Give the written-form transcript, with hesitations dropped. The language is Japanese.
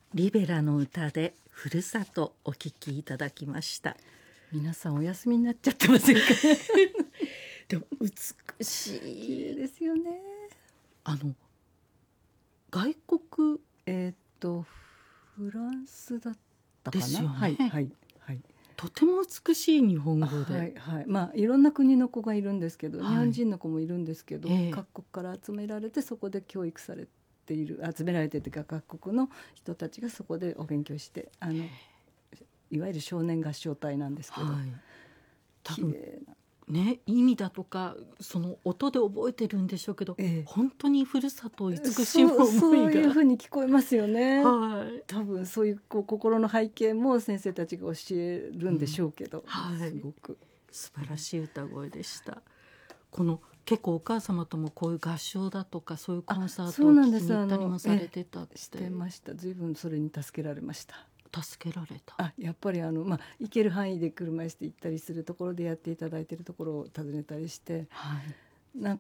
リベラの歌でふるさとお聴きいただきました。 皆さんお休みになっちゃってませんか？ でも美し綺麗い。 ですよね。 外国フランスだったかな。 ですよね。 はいはいはい。 とても美しい日本語で、 はいはい、まあいろんな国の子がいるんですけど、 はい、 日本人の子もいるんですけど、 ええ、 各国から集められてそこで教育されている、集められてというか各国の人たちがそこでお勉強して、いわゆる少年合唱隊なんですけど、 はい、多分綺麗なね、意味だとかその音で覚えてるんでしょうけど、 ええ、 本当にふるさとを慈しむ思いが、 そういうふうに聞こえますよね。 はい、 多分そういう心の背景も先生たちが教えるんでしょうけど、 はい、 すごく素晴らしい歌声でした。この結構お母様ともこういう合唱だとかそういうコンサートを聴きに行ったりもされてたって。 してました。随分それに助けられました。 助けられた。 やっぱり行ける範囲で車椅子で行ったりするところでやっていただいているところを訪ねたりして、 はい、 なん